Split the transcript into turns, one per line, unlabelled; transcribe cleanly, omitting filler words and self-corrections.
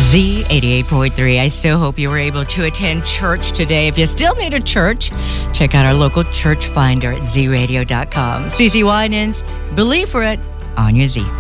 Z88.3. I so hope you were able to attend church today. If you still need a church, check out our local church finder at zradio.com. CeCe Winans, believe for it on your Z.